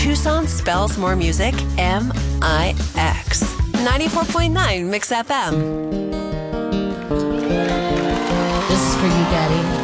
Tucson spells more music. M-I-X. 94.9 Mix FM. This is for you, Daddy.